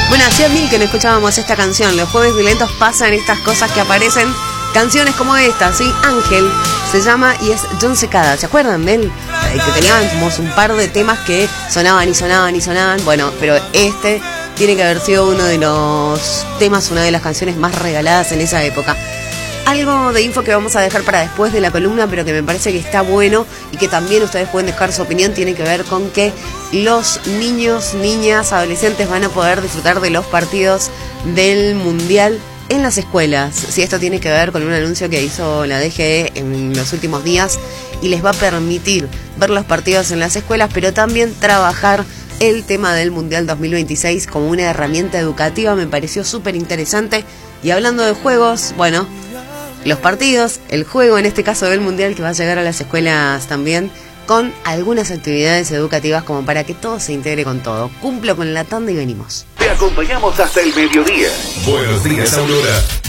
Bueno, hacía mil que no escuchábamos esta canción. Los jueves violentos pasan estas cosas que aparecen. Canciones como esta, ¿sí? Ángel se llama y es John Secada. ¿Se acuerdan de él? Que teníamos un par de temas que sonaban y sonaban y sonaban. Bueno, pero este tiene que haber sido uno de los temas, una de las canciones más regaladas en esa época. Algo de info que vamos a dejar para después de la columna, pero que me parece que está bueno y que también ustedes pueden dejar su opinión, tiene que ver con que los niños, niñas, adolescentes van a poder disfrutar de los partidos del Mundial en las escuelas. Si esto tiene que ver con un anuncio que hizo la DGE en los últimos días y les va a permitir ver los partidos en las escuelas, pero también trabajar el tema del Mundial 2026 como una herramienta educativa. Me pareció súper interesante. Y hablando de juegos, bueno, los partidos, el juego en este caso del Mundial que va a llegar a las escuelas también con algunas actividades educativas como para que todo se integre con todo. Cumplo con la tanda y venimos. Te acompañamos hasta el mediodía. Buenos días, Aurora.